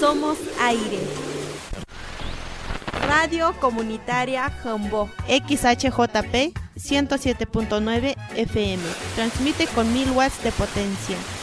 Somos aire. Radio Comunitaria Jambó. XHJP 107.9 FM. Transmite con 1000 watts de potencia.